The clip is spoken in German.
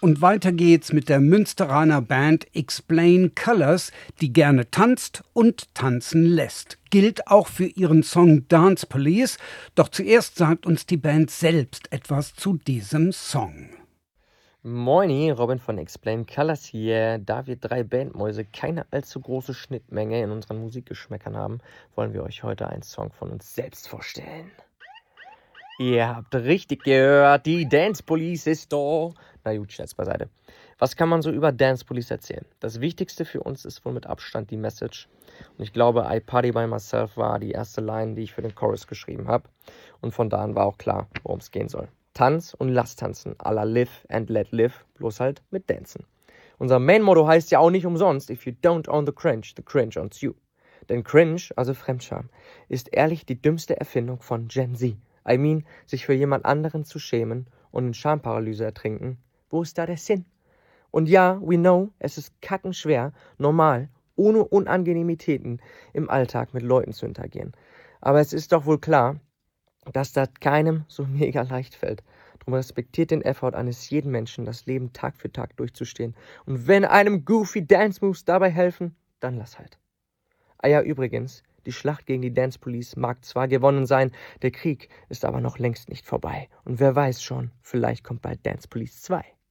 Und weiter geht's mit der Münsteraner Band Explain Colors, die gerne tanzt und tanzen lässt. Gilt auch für ihren Song Dance Police. Doch zuerst sagt uns die Band selbst etwas zu diesem Song. Moini, Robin von Explain Colors hier. Da wir 3 Bandmäuse keine allzu große Schnittmenge in unseren Musikgeschmäckern haben, wollen wir euch heute einen Song von uns selbst vorstellen. Ihr habt richtig gehört, die Dance Police ist da. Na gut, Scherz beiseite. Was kann man so über Dance Police erzählen? Das Wichtigste für uns ist wohl mit Abstand die Message. Und ich glaube, I Party By Myself war die erste Line, die ich für den Chorus geschrieben habe. Und von da an war auch klar, worum es gehen soll. Tanz und lass tanzen, à la Live and Let Live, bloß halt mit Dancen. Unser Main-Motto heißt ja auch nicht umsonst, if you don't own the cringe owns you. Denn Cringe, also Fremdscham, ist ehrlich die dümmste Erfindung von Gen Z. I mean, sich für jemand anderen zu schämen und in Schamparalyse ertrinken. Wo ist da der Sinn? Und ja, we know, es ist kackenschwer, normal, ohne Unangenehmitäten im Alltag mit Leuten zu interagieren. Aber es ist doch wohl klar, dass das keinem so mega leicht fällt. Drum respektiert den Effort eines jeden Menschen, das Leben Tag für Tag durchzustehen. Und wenn einem goofy Dance Moves dabei helfen, dann lass halt. Ah ja, übrigens, die Schlacht gegen die Dance Police mag zwar gewonnen sein, der Krieg ist aber noch längst nicht vorbei. Und wer weiß schon, vielleicht kommt bald Dance Police 2.